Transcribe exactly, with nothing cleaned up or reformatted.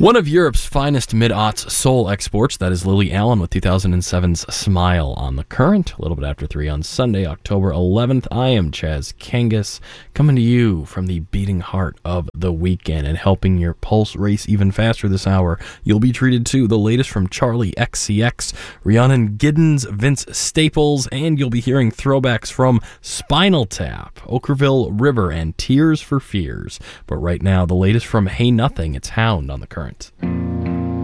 One of Europe's finest mid-aughts soul exports, that is Lily Allen with two thousand seven's Smile on the Current, a little bit after three on Sunday, October eleventh. I am Chaz Kangas, coming to you from the beating heart of the weekend and helping your pulse race even faster this hour. You'll be treated to the latest from Charlie X C X, Rhiannon Giddens, Vince Staples, and you'll be hearing throwbacks from Spinal Tap, Okkervil River, and Tears for Fears. But right now, the latest from Hey Nothing, it's Hound on the Current.